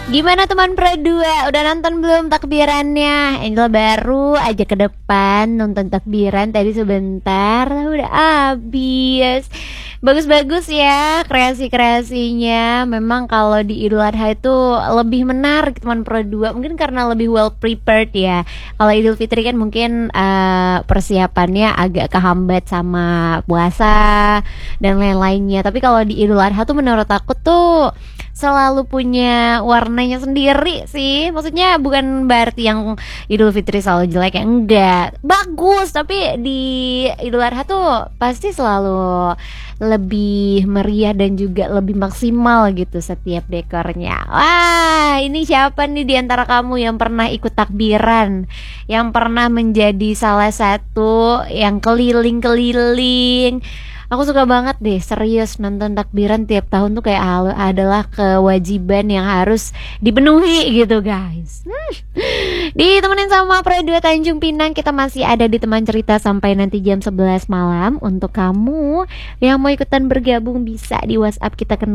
Gimana teman Pro 2? Udah nonton belum takbirannya? Angel baru aja ke depan nonton takbiran tadi sebentar, udah habis. Bagus-bagus ya kreasi-kreasinya. Memang kalau di Idul Adha itu lebih menarik teman Pro 2. Mungkin karena lebih well prepared ya. Kalau Idul Fitri kan mungkin persiapannya agak kehambat sama puasa dan lain-lainnya. Tapi kalau di Idul Adha tuh menurut aku tuh selalu punya warnanya sendiri sih. Maksudnya bukan berarti yang Idul Fitri selalu jelek ya, enggak. Bagus, tapi di Idul Adha tuh pasti selalu lebih meriah dan juga lebih maksimal gitu setiap dekornya. Wah, ini siapa nih di antara kamu yang pernah ikut takbiran? Yang pernah menjadi salah satu yang keliling-keliling? Aku suka banget deh, serius nonton takbiran tiap tahun tuh kayak adalah kewajiban yang harus dipenuhi gitu guys. Ditemenin sama Pro 2 Tanjung Pinang, kita masih ada di teman cerita sampai nanti jam 11 malam. Untuk kamu yang mau ikutan bergabung bisa di WhatsApp kita ke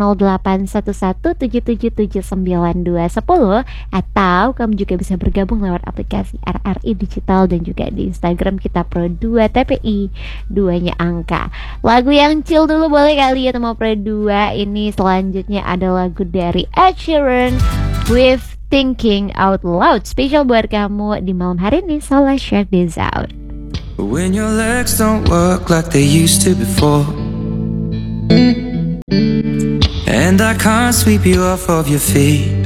081177792210, atau kamu juga bisa bergabung lewat aplikasi RRI Digital dan juga di Instagram kita Pro 2 TPI 2-nya angka. Lagu yang chill dulu boleh kali ya teman Pro 2. Ini selanjutnya ada lagu dari Ed Sheeran with Thinking Out Loud, spesial buat kamu di malam hari ini. So let's check this out. When your legs don't work like they used to before, and I can't sweep you off of your feet,